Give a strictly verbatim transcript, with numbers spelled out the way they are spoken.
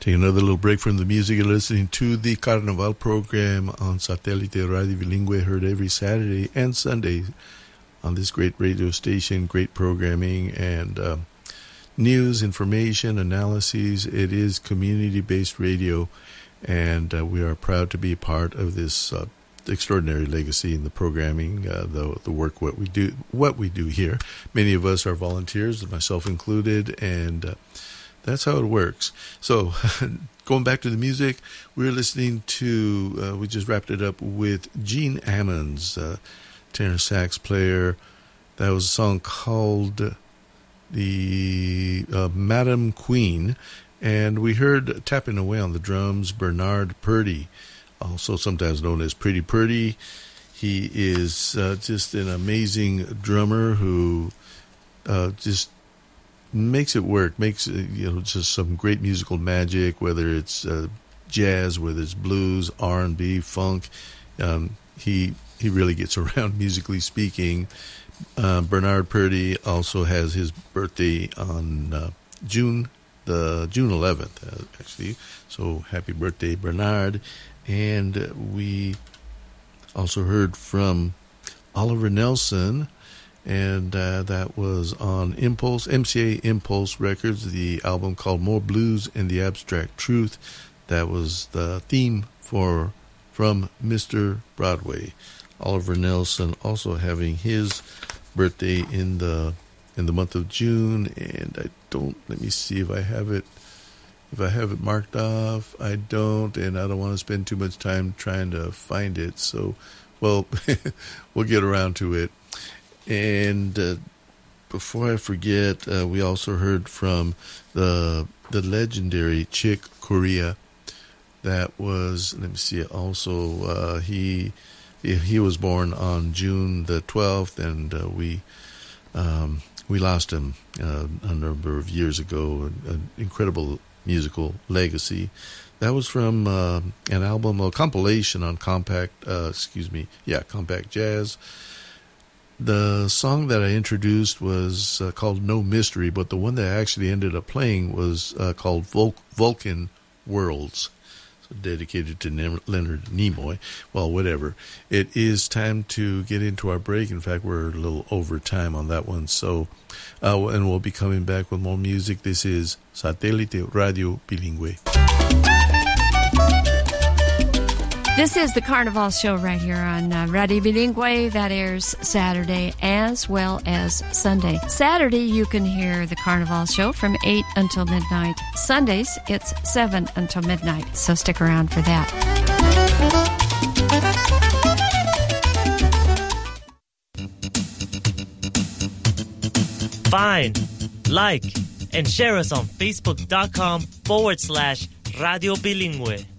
Take another little break from the music. You're listening to the Carnaval program on Satellite Radio Bilingüe, heard every Saturday and Sunday on this great radio station. Great programming and uh, news, information, analyses. It is community-based radio, and uh, we are proud to be a part of this uh, extraordinary legacy in the programming, uh, the the work what we do what we do here. Many of us are volunteers, myself included, and uh, that's how it works. So, going back to the music, we're listening to, uh, we just wrapped it up with Gene Ammons, uh, tenor sax player. That was a song called the uh, Madam Queen. And we heard tapping away on the drums, Bernard Purdie, also sometimes known as Pretty Purdie. He is uh, just an amazing drummer who uh, just makes it work, makes, you know, just some great musical magic, whether it's uh, jazz, whether it's blues, R and B, funk. Um, he he really gets around musically speaking. Uh, Bernard Purdie also has his birthday on uh, June the June eleventh, uh, actually. So happy birthday, Bernard. And uh, we also heard from Oliver Nelson, and uh, that was on Impulse, M C A Impulse Records, the album called More Blues and the Abstract Truth. That was the theme for from Mister Broadway. Oliver Nelson also having his birthday in the in the month of June, and I don't, let me see if I have it, if I have it marked off. I don't, and I don't want to spend too much time trying to find it. So, well, we'll get around to it. And uh, before I forget, uh, we also heard from the the legendary Chick Corea. That was, let me see, also uh, he he was born on June the twelfth, and uh, we um, we lost him uh, a number of years ago. An incredible musical legacy. That was from uh, an album, a compilation on Compact, uh, excuse me, yeah, Compact Jazz. The song that I introduced was uh, called No Mystery, but the one that I actually ended up playing was uh, called Vul- Vulcan Worlds, so dedicated to ne- Leonard Nimoy. Well, whatever. It is time to get into our break. In fact, we're a little over time on that one. So, uh, and we'll be coming back with more music. This is Satellite Radio Bilingüe. This is the Carnival Show right here on uh, Radio Bilingüe that airs Saturday as well as Sunday. Saturday, you can hear the Carnival Show from eight until midnight. Sundays, it's seven until midnight, so stick around for that. Find, like, and share us on Facebook.com forward slash Radio Bilingüe.